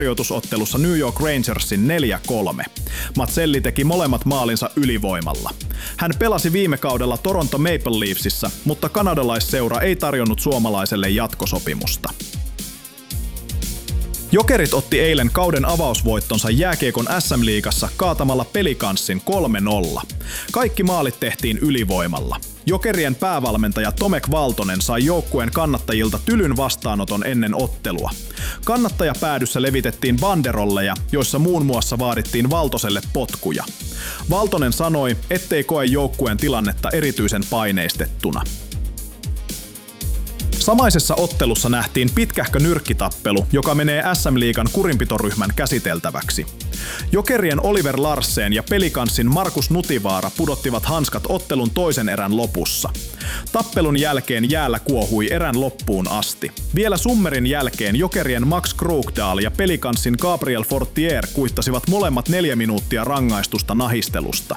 harjoitusottelussa New York Rangersin 4-3. Mazzelli teki molemmat maalinsa ylivoimalla. Hän pelasi viime kaudella Toronto Maple Leafsissä, mutta kanadalaisseura ei tarjonnut suomalaiselle jatkosopimusta. Jokerit otti eilen kauden avausvoittonsa jääkiekon SM-liigassa kaatamalla Pelicansin 3-0. Kaikki maalit tehtiin ylivoimalla. Jokerien päävalmentaja Tomek Valtonen sai joukkueen kannattajilta tylyn vastaanoton ennen ottelua. Kannattajapäädyssä levitettiin banderolleja, joissa muun muassa vaadittiin Valtoselle potkuja. Valtonen sanoi, ettei koe joukkueen tilannetta erityisen paineistettuna. Samaisessa ottelussa nähtiin pitkähkö nyrkkitappelu, joka menee SM-liigan kurinpitoryhmän käsiteltäväksi. Jokerien Oliver Larsen ja Pelicansin Markus Nutivaara pudottivat hanskat ottelun toisen erän lopussa. Tappelun jälkeen jäällä kuohui erän loppuun asti. Vielä summerin jälkeen Jokerien Max Krugdahl ja Pelicansin Gabriel Fortier kuittasivat molemmat 4 minuuttia rangaistusta nahistelusta.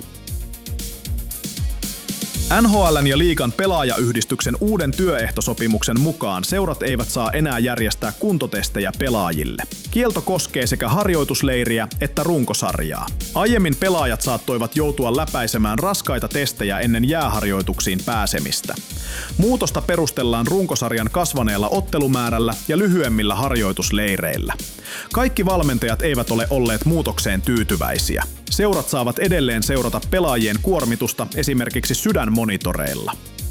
NHL:n ja liigan pelaajayhdistyksen uuden työehtosopimuksen mukaan seurat eivät saa enää järjestää kuntotestejä pelaajille. Kielto koskee sekä harjoitusleiriä että runkosarjaa. Aiemmin pelaajat saattoivat joutua läpäisemään raskaita testejä ennen jääharjoituksiin pääsemistä. Muutosta perustellaan runkosarjan kasvaneella ottelumäärällä ja lyhyemmillä harjoitusleireillä. Kaikki valmentajat eivät ole olleet muutokseen tyytyväisiä. Seurat saavat edelleen seurata pelaajien kuormitusta esimerkiksi sydänmonitoreilla.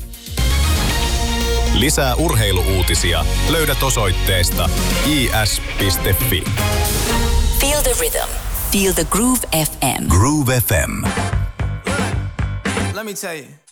Lisää urheiluuutisia löydät osoitteesta is.fi. Feel the rhythm. Feel the Groove FM. Groove FM. Let me tell you.